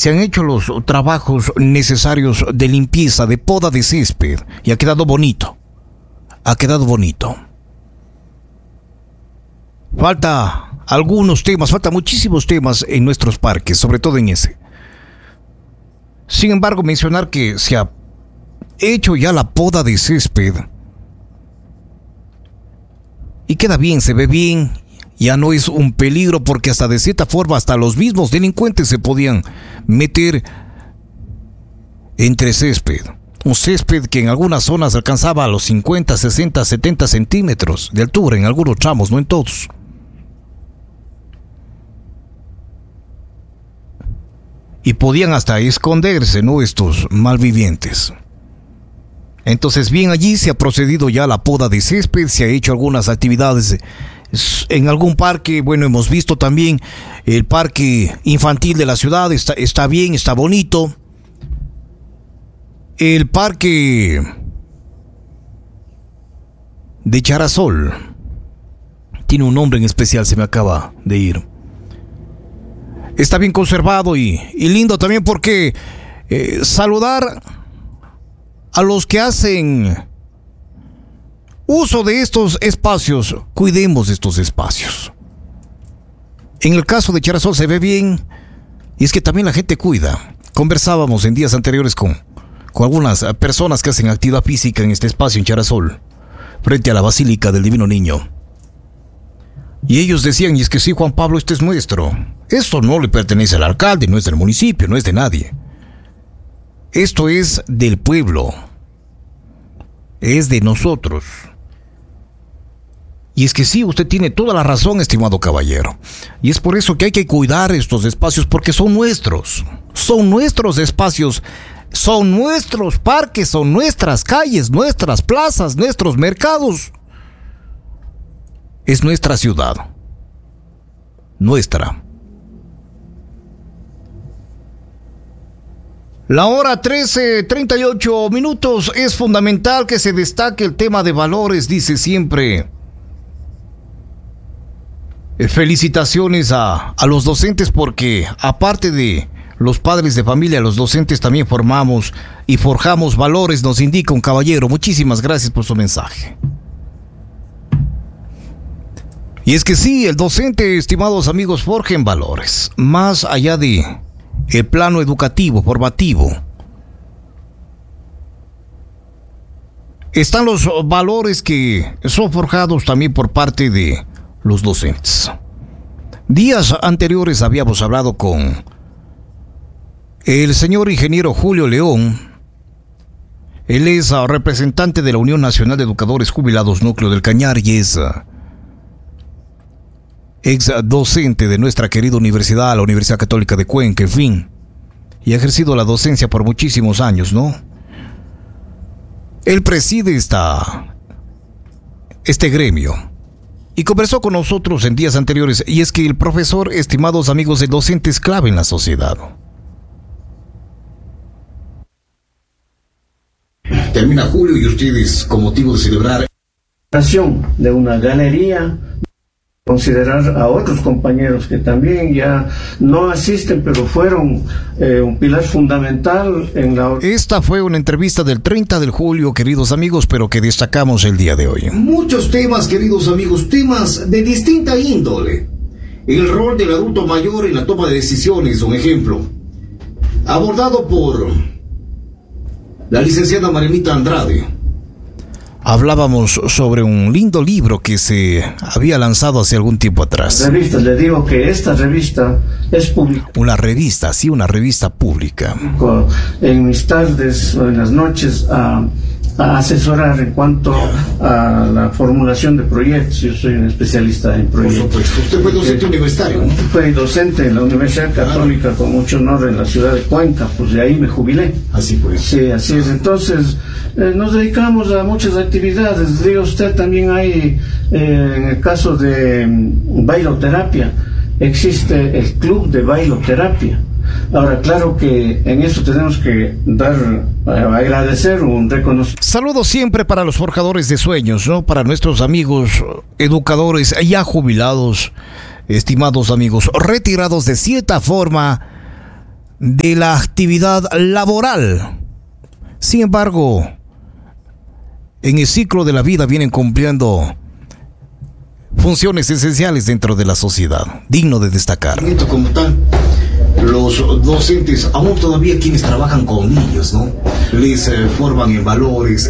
se han hecho los trabajos necesarios de limpieza, de poda de césped, y ha quedado bonito. Ha quedado bonito. Falta algunos temas, falta muchísimos temas en nuestros parques, sobre todo en ese. Sin embargo, mencionar que se ha hecho ya la poda de césped y queda bien, se ve bien, ya no es un peligro, porque hasta de cierta forma hasta los mismos delincuentes se podían meter entre césped. Un césped que en algunas zonas alcanzaba a los 50, 60, 70 centímetros de altura, en algunos tramos, no en todos. Y podían hasta esconderse, ¿no?, estos malvivientes. Entonces, bien, allí se ha procedido ya a la poda de césped, se ha hecho algunas actividades en algún parque. Bueno, hemos visto también el parque infantil de la ciudad, está bien, está bonito. El parque de Charasol tiene un nombre en especial, se me acaba de ir. Está bien conservado y lindo también, porque saludar a los que hacen uso de estos espacios. Cuidemos de estos espacios. En el caso de Charasol se ve bien, y es que también la gente cuida. Conversábamos en días anteriores con algunas personas que hacen actividad física en este espacio en Charasol, frente a la Basílica del Divino Niño. Y ellos decían, y es que sí, Juan Pablo, este es nuestro. Esto no le pertenece al alcalde, no es del municipio, no es de nadie. Esto es del pueblo. Es de nosotros. Y es que sí, usted tiene toda la razón, estimado caballero. Y es por eso que hay que cuidar estos espacios, porque son nuestros. Son nuestros espacios. Son nuestros parques, son nuestras calles, nuestras plazas, nuestros mercados. Es nuestra ciudad. Nuestra. La hora 13:38 minutos. Es fundamental que se destaque el tema de valores, dice siempre. Felicitaciones a los docentes, porque aparte de los padres de familia, los docentes también formamos y forjamos valores, nos indica un caballero. Muchísimas gracias por su mensaje. Y es que sí, el docente, estimados amigos, forjen valores, más allá de el plano educativo, formativo. Están los valores que son forjados también por parte de los docentes. Días anteriores habíamos hablado con el señor ingeniero Julio León. Él es representante de la Unión Nacional de Educadores Jubilados Núcleo del Cañar y es ex docente de nuestra querida universidad, la Universidad Católica de Cuenca, en fin, y ha ejercido la docencia por muchísimos años, ¿no? Él preside este gremio y conversó con nosotros en días anteriores, y es que el profesor, estimados amigos, el docente es clave en la sociedad. Termina julio y ustedes, con motivo de celebrar de una galería, considerar a otros compañeros que también ya no asisten, pero fueron un pilar fundamental en la... Esta fue una entrevista del 30 de julio, queridos amigos, pero que destacamos el día de hoy. Muchos temas, queridos amigos, temas de distinta índole. El rol del adulto mayor en la toma de decisiones, un ejemplo, abordado por la licenciada Marianita Andrade. Hablábamos sobre un lindo libro que se había lanzado hace algún tiempo atrás. Le digo que esta revista es pública. Una revista, sí, una revista pública. En mis tardes o en las noches a asesorar en cuanto a la formulación de proyectos. Yo soy un especialista en proyectos. Por supuesto. Usted fue docente universitario, ¿no? Fui docente en la Universidad Católica con mucho honor en la ciudad de Cuenca, pues de ahí me jubilé. Así pues. Sí, así es. Entonces, nos dedicamos a muchas actividades. Diga usted, también hay, en el caso de bailoterapia, existe el club de bailoterapia. Ahora, claro que en eso tenemos que agradecer un reconocimiento. Saludos siempre para los forjadores de sueños, ¿no? Para nuestros amigos educadores ya jubilados, estimados amigos, retirados de cierta forma de la actividad laboral. Sin embargo, en el ciclo de la vida vienen cumpliendo funciones esenciales dentro de la sociedad, digno de destacar. Como tal, los docentes, aún todavía quienes trabajan con niños, ¿no? Les forman en valores,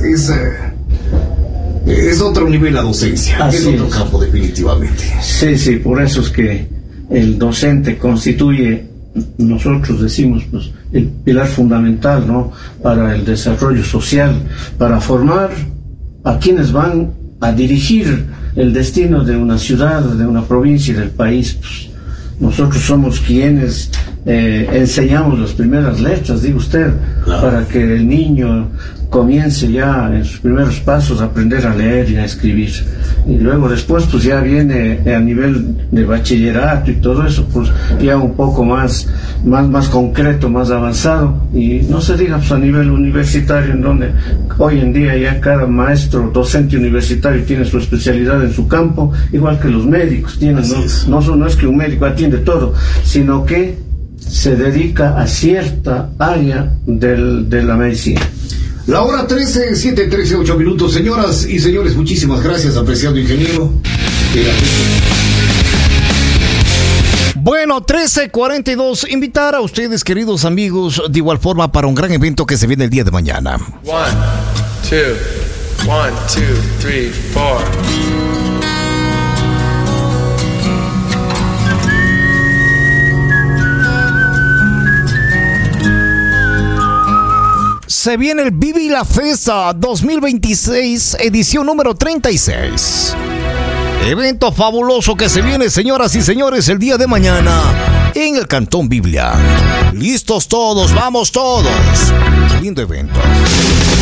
es otro nivel la docencia, es otro campo definitivamente. Sí, por eso es que el docente constituye, nosotros decimos, pues, el pilar fundamental, ¿no?, para el desarrollo social, para formar a quienes van a dirigir el destino de una ciudad, de una provincia y del país. Pues, nosotros somos quienes enseñamos las primeras letras, diga usted, claro, para que el niño comience ya en sus primeros pasos a aprender a leer y a escribir. Y luego después pues ya viene a nivel de bachillerato y todo eso, pues ya un poco más concreto, más avanzado. Y no se diga pues a nivel universitario, en donde hoy en día ya cada maestro, docente universitario tiene su especialidad en su campo, igual que los médicos tienen, no es que un médico atiende todo, sino que se dedica a cierta área de la medicina. La hora 13, 7:13, 8 minutos. Señoras y señores, muchísimas gracias, apreciado ingeniero. Bueno, 13:42. Invitar a ustedes, queridos amigos, de igual forma para un gran evento que se viene el día de mañana. 1, 2, 3, 4. Se viene el Vivi la Festa 2026, edición número 36. Evento fabuloso que se viene, señoras y señores, el día de mañana en el Cantón Biblia. Listos todos, vamos todos. Lindo evento.